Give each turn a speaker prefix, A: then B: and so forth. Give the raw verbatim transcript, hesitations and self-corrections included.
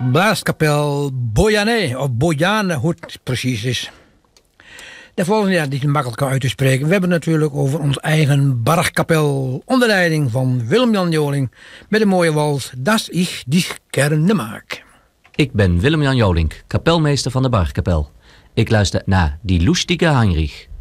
A: Blaaskapel Boyané, of Boyane, hoe het precies is. De volgende, ja, die is makkelijk uit te spreken. We hebben het natuurlijk over ons eigen Bargkapel, onder leiding van Willem-Jan Joling, met een mooie wals, Das ich dich gerne mag.
B: Ik ben Willem-Jan Jolink, kapelmeester van de Bargkapel. Ik luister naar Die lustige Heinrich.